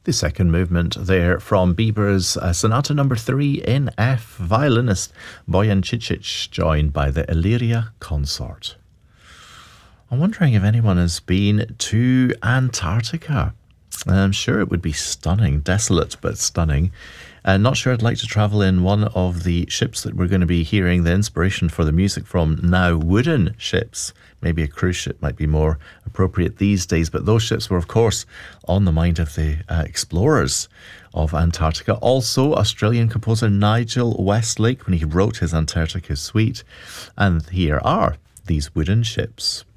The second movement there from Bieber's Sonata Number 3 in F, violinist Bojan Cicic, joined by the Illyria Consort. I'm wondering if anyone has been to Antarctica. I'm sure it would be stunning, desolate but stunning. Not sure I'd like to travel in one of the ships that we're going to be hearing the inspiration for the music from now, wooden ships. Maybe a cruise ship might be more appropriate these days, but those ships were, of course, on the mind of the explorers of Antarctica. Also, Australian composer Nigel Westlake, when he wrote his Antarctica Suite. And here are these wooden ships.